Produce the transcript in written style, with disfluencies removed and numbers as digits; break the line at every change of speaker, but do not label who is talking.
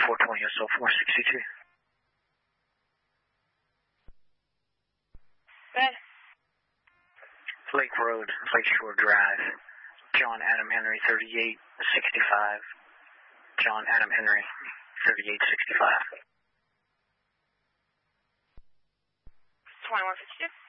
420 SO 462.
Good.
Lake Road, Lakeshore Drive. John Adam Henry, 3865. John Adam Henry, 3865.
2152.